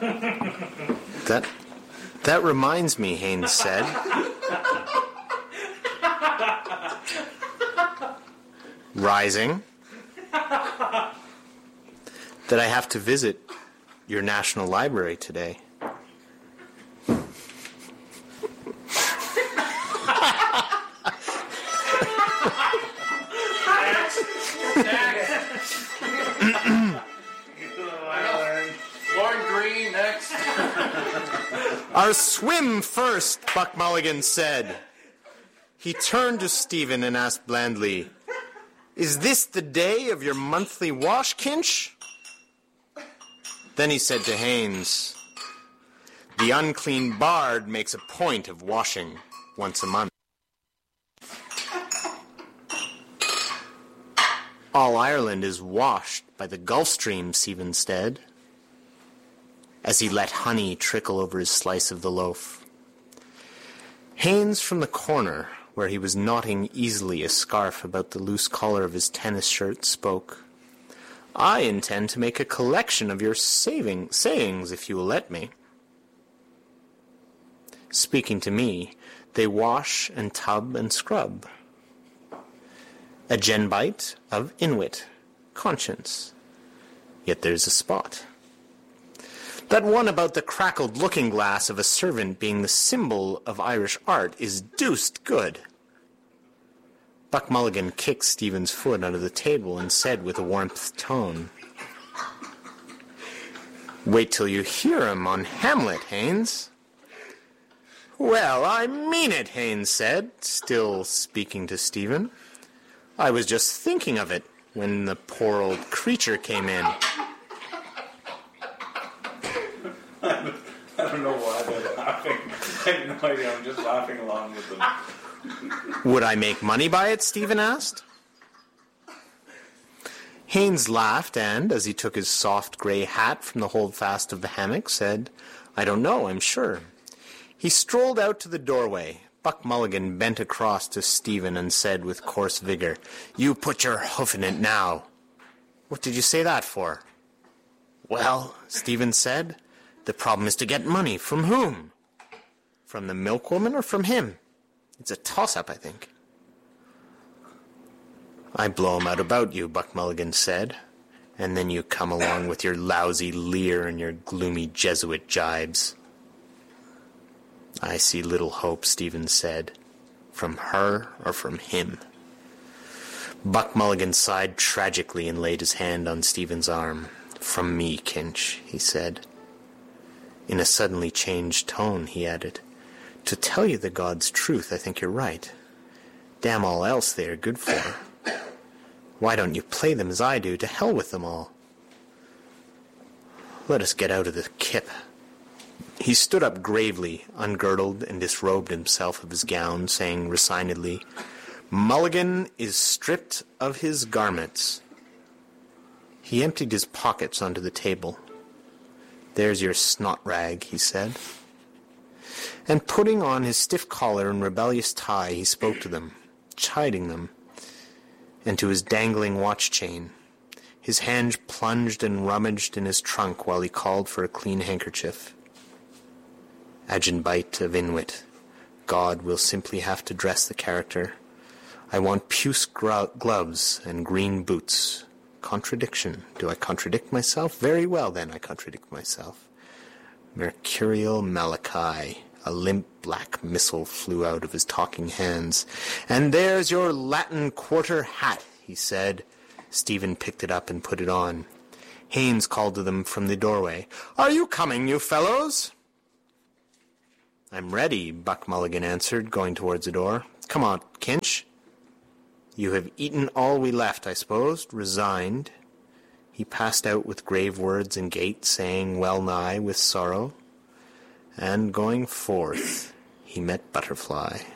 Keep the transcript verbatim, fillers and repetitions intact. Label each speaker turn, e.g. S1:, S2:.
S1: That, that reminds me, Haines said. Rising. That I have to visit your National Library today.
S2: Lord Green, next.
S1: Our swim first, Buck Mulligan said. He turned to Stephen and asked blandly, "Is this the day of your monthly wash, Kinch?" Then he said to Haines, "The unclean bard makes a point of washing once a month." All Ireland is washed by the Gulf Stream, Stephen said, as he let honey trickle over his slice of the loaf. Haines from the corner, where he was knotting easily a scarf about the loose collar of his tennis shirt, spoke. "I intend to make a collection of your saving sayings, if you will let me." Speaking to me, they wash and tub and scrub. A genbite of Inwit, conscience. Yet there's a spot. That one about the crackled looking-glass of a servant being the symbol of Irish art is deuced good. Buck Mulligan kicked Stephen's foot under the table and said with a warmth tone, "Wait till you hear him on Hamlet, Haines." "Well, I mean it," Haines said, still speaking to Stephen. "I was just thinking of it when the poor old creature came in."
S2: I don't know why they're laughing. I have no idea. I'm just laughing along with them.
S1: "Would I make money by it?" Stephen asked. Haines laughed and, as he took his soft grey hat from the holdfast of the hammock, said, "I don't know, I'm sure." He strolled out to the doorway. Buck Mulligan bent across to Stephen and said with coarse vigour, "You put your hoof in it now." "What did you say that for?" "Well," Stephen said, "the problem is to get money. From whom? From the milkwoman or from him? It's a toss-up, I think." "I blow him out about you," Buck Mulligan said, "and then you come along with your lousy leer and your gloomy Jesuit jibes." "I see little hope," Stephen said. "From her or from him?" Buck Mulligan sighed tragically and laid his hand on Stephen's arm. "From me, Kinch," he said. In a suddenly changed tone, he added, "To tell you the God's truth, I think you're right. Damn all else they are good for. Why don't you play them as I do? To hell with them all. Let us get out of the kip." He stood up gravely, ungirdled, and disrobed himself of his gown, saying resignedly, "Mulligan is stripped of his garments." He emptied his pockets onto the table. "There's your snot rag," he said. And putting on his stiff collar and rebellious tie, he spoke to them, chiding them, and to his dangling watch chain. His hand plunged and rummaged in his trunk while he called for a clean handkerchief. "Agenbite of Inwit. God will simply have to dress the character. I want puce gro- gloves and green boots. Contradiction. Do I contradict myself? Very well, then, I contradict myself. Mercurial Malachi." A limp black missile flew out of his talking hands. "And there's your Latin quarter hat," he said. Stephen picked it up and put it on. Haines called to them from the doorway, "Are you coming, you fellows?" "I'm ready," Buck Mulligan answered, going towards the door. "Come on, Kinch." "You have eaten all we left, I suppose?" Resigned, he passed out with grave words and gait, saying well-nigh with sorrow, "And going forth, he met Butterfly."